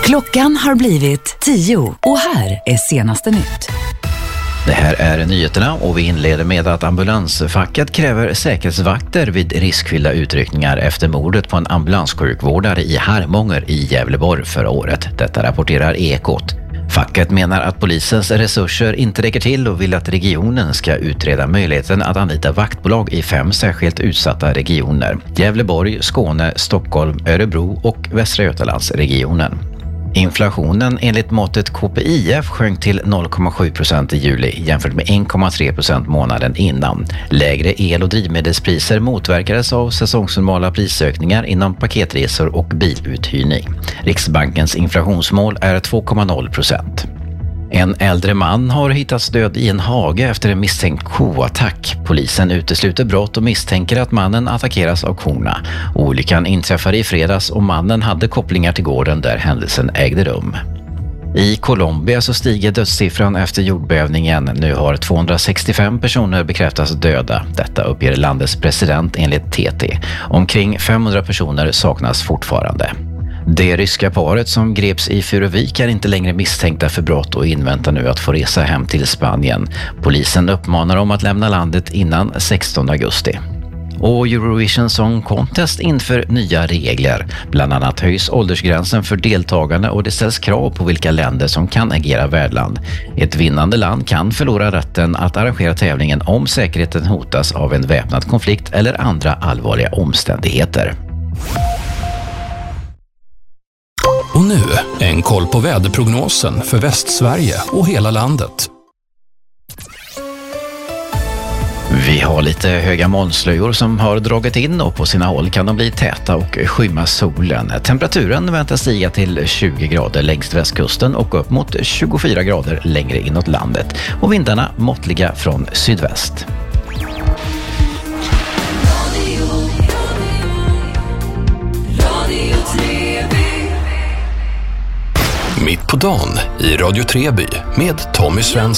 Klockan har blivit 10 och här är senaste nytt. Det här är nyheterna och vi inleder med att ambulansfacket kräver säkerhetsvakter vid riskfyllda utryckningar efter mordet på en ambulanssjukvårdare i Harmånger i Gävleborg förra året. Detta rapporterar Ekot. Facket menar att polisens resurser inte räcker till och vill att regionen ska utreda möjligheten att anlita vaktbolag i 5 särskilt utsatta regioner: Gävleborg, Skåne, Stockholm, Örebro och Västra Götalandsregionen. Inflationen enligt måttet KPIF sjönk till 0,7% i juli jämfört med 1,3% månaden innan. Lägre el- och drivmedelspriser motverkades av säsongsnormala prisökningar inom paketresor och biluthyrning. Riksbankens inflationsmål är 2,0%. En äldre man har hittats död i en hage efter en misstänkt koattack. Polisen utesluter brott och misstänker att mannen attackeras av korna. Olyckan inträffade i fredags och mannen hade kopplingar till gården där händelsen ägde rum. I Colombia så stiger dödssiffran efter jordbävningen. Nu har 265 personer bekräftats döda. Detta uppger landets president enligt TT. Omkring 500 personer saknas fortfarande. Det ryska paret som greps i Furuvik är inte längre misstänkta för brott och inväntar nu att få resa hem till Spanien. Polisen uppmanar dem att lämna landet innan 16 augusti. Och Eurovision Song Contest inför nya regler. Bland annat höjs åldersgränsen för deltagande och det ställs krav på vilka länder som kan agera värdland. Ett vinnande land kan förlora rätten att arrangera tävlingen om säkerheten hotas av en väpnad konflikt eller andra allvarliga omständigheter. Och nu en koll på väderprognosen för Västsverige och hela landet. Vi har lite höga molnslöjor som har dragit in och på sina håll kan de bli täta och skymma solen. Temperaturen väntas stiga till 20 grader längs västkusten och upp mot 24 grader längre inåt landet. Och vindarna måttliga från sydväst. Mitt på dagen i Radio Treby med Tommy Svensson.